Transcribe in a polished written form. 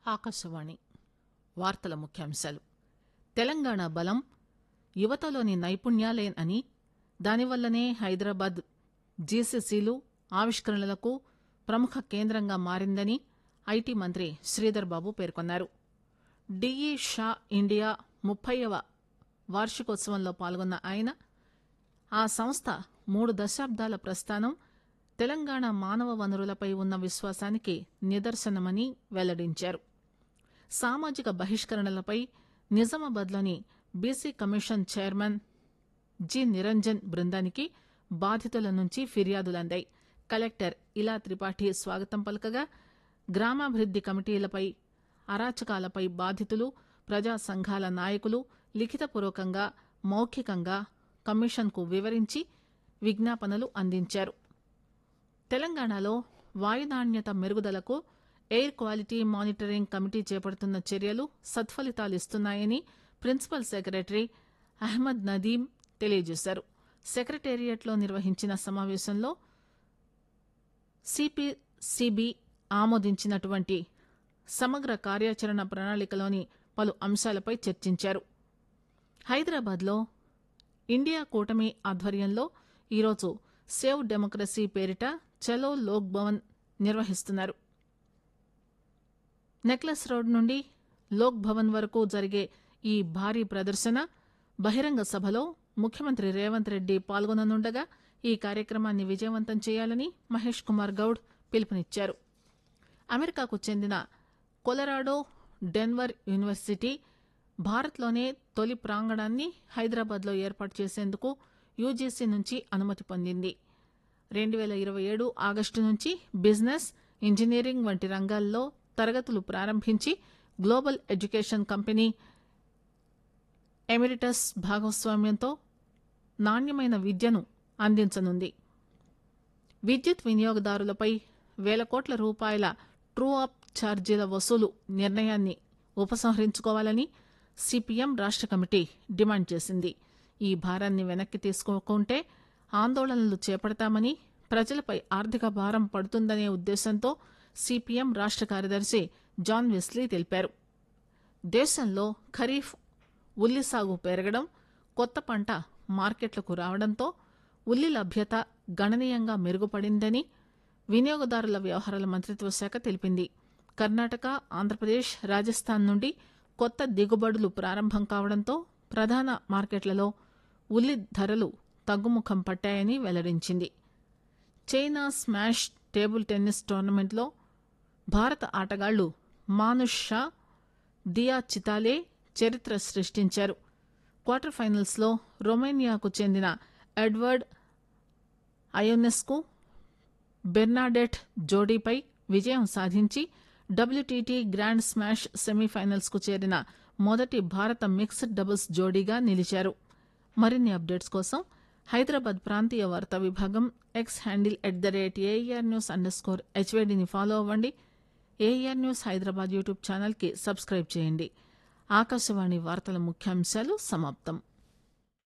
ఆకాశవాణి వార్తల ముఖ్యాంశాలు. తెలంగాణ బలం యువతలోని నైపుణ్యాలే అని, దానివల్లనే హైదరాబాద్ జీసీసీలు ఆవిష్కరణలకు ప్రముఖ కేంద్రంగా మారిందని ఐటీ మంత్రి శ్రీధర్ బాబు పేర్కొన్నారు. డిఈ షా ఇండియా 30వ వార్షికోత్సవంలో పాల్గొన్న ఆయన ఆ సంస్థ 3 దశాబ్దాల ప్రస్థానం తెలంగాణ మానవ వనరులపై ఉన్న విశ్వాసానికి నిదర్శనమని వెల్లడించారు. సామాజిక బహిష్కరణలపై నిజామాబాద్లోని BC commission chairman G Niranjan బృందానికి బాధితుల నుంచి ఫిర్యాదులందాయి. కలెక్టర్ ఇలా త్రిపాఠి స్వాగతం పలకగా, గ్రామాభివృద్ది కమిటీలపై అరాచకాలపై బాధితులు, ప్రజా సంఘాల నాయకులు లిఖితపూర్వకంగా, మౌఖికంగా కమిషన్కు వివరించి విజ్ఞాపనలు అందించారు. తెలంగాణలో వాయునాణ్యత మెరుగుదలకు ఎయిర్ క్వాలిటీ మానిటరింగ్ కమిటీ చేపడుతున్న చర్యలు సత్ఫలితాలిస్తున్నాయని ప్రిన్సిపల్ సెక్రటరీ అహ్మద్ నదీం తెలియజేశారు. సెక్రటేరియట్లో నిర్వహించిన సమావేశంలో సిపిసిబి ఆమోదించినటువంటి సమగ్ర కార్యాచరణ ప్రణాళికలోని పలు అంశాలపై చర్చించారు. హైదరాబాద్లో ఇండియా కూటమి ఆధ్వర్యంలో ఈరోజు సేవ్ డెమోక్రసీ పేరిట చలో లోక్ భవన్ నిర్వహిస్తున్నారు. నెక్లెస్ రోడ్ నుండి లోక్ భవన్ వరకు జరిగే ఈ భారీ ప్రదర్శన, బహిరంగ సభలో ముఖ్యమంత్రి రేవంత్ రెడ్డి పాల్గొననుండగా ఈ కార్యక్రమాన్ని విజయవంతం చేయాలని మహేష్ కుమార్ గౌడ్ పిలుపునిచ్చారు. అమెరికాకు చెందిన కొలరాడో డెన్వర్ యూనివర్సిటీ భారత్లోనే తొలి ప్రాంగణాన్ని హైదరాబాద్లో ఏర్పాటు చేసేందుకు యూజీసీ నుంచి అనుమతి పొందింది. 2027 ఆగస్టు నుంచి బిజినెస్, ఇంజనీరింగ్ వంటి రంగాల్లో తరగతులు ప్రారంభించి గ్లోబల్ ఎడ్యుకేషన్ కంపెనీ ఎమిరిటస్ భాగస్వామ్యంతో నాణ్యమైన విద్యను అందించనుంది. విద్యుత్ వినియోగదారులపై వేల కోట్ల రూపాయల ట్రూ అప్ ఛార్జీల వసూలు నిర్ణయాన్ని ఉపసంహరించుకోవాలని సిపిఎం రాష్ట్ర కమిటీ డిమాండ్ చేసింది. ఈ భారాన్ని వెనక్కి తీసుకోకుంటే ఆందోళనలు చేపడతామని, ప్రజలపై ఆర్థిక భారం పడుతుందనే ఉద్దేశంతో సిపిఎం రాష్ట్ర కార్యదర్శి జాన్ వెస్లీ తెలిపారు. దేశంలో ఖరీఫ్ ఉల్లి సాగు పెరగడం, కొత్త పంట మార్కెట్లకు రావడంతో ఉల్లి లభ్యత గణనీయంగా మెరుగుపడిందని వినియోగదారుల వ్యవహారాల మంత్రిత్వ శాఖ తెలిపింది. కర్ణాటక, ఆంధ్రప్రదేశ్, రాజస్థాన్ నుండి కొత్త దిగుబడులు ప్రారంభం కావడంతో ప్రధాన మార్కెట్లలో ఉల్లి ధరలు తగ్గుముఖం పట్టాయని వెల్లడించింది. చైనా స్మాష్ టేబుల్ టెన్నిస్ టోర్నమెంట్లో భారత ఆటగాళ్లు మానుష్ షా, దియా చితాలే చరిత్ర సృష్టించారు. క్వార్టర్ ఫైనల్స్లో రొమేనియాకు చెందిన ఎడ్వర్డ్ అయోనెస్కు, బెర్నాడెట్ జోడీపై విజయం సాధించి డబ్ల్యూటీటీ గ్రాండ్ స్మాష్ సెమీఫైనల్స్కు చేరిన మొదటి భారత మిక్స్డ్ డబుల్స్ జోడీగా నిలిచారు. మరిన్ని అప్డేట్స్ కోసం హైదరాబాద్ ప్రాంతీయ వార్తా విభాగం ఎక్స్ హ్యాండిల్ @ARNews_HVDని ఫాలో అవ్వండి. ఏఆర్ న్యూస్ హైదరాబాద్ యూట్యూబ్ ఛానల్కి సబ్స్క్రైబ్ చేయండి. ఆకాశవాణి వార్తల ముఖ్యాంశాలు సమాప్తం.